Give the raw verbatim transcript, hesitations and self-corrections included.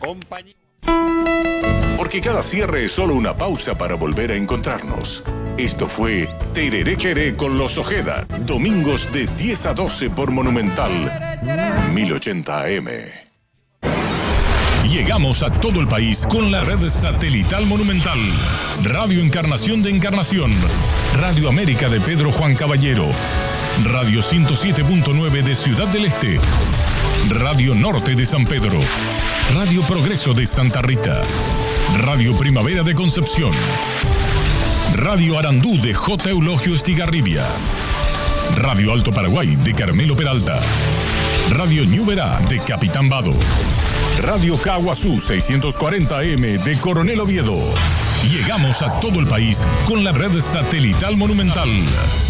compañía. Porque cada cierre es solo una pausa para volver a encontrarnos. Esto fue Tereré Queré con los Ojeda, domingos de diez a doce por Monumental mil ochenta A M. Llegamos a todo el país con la red satelital Monumental. Radio Encarnación de Encarnación. Radio América de Pedro Juan Caballero. Radio ciento siete punto nueve de Ciudad del Este. Radio Norte de San Pedro. Radio Progreso de Santa Rita. Radio Primavera de Concepción. Radio Arandú de J. Eulogio Estigarribia. Radio Alto Paraguay de Carmelo Peralta. Radio Ñuberá de Capitán Vado. Radio Caguazú seiscientos cuarenta A M de Coronel Oviedo. Llegamos a todo el país con la red satelital Monumental.